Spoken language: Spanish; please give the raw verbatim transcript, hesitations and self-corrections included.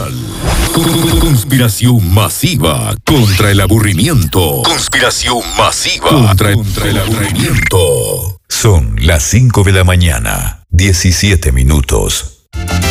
Radial. Conspiración masiva contra el aburrimiento. Conspiración masiva contra, contra el aburrimiento. Son las cinco de la mañana, diecisiete minutos.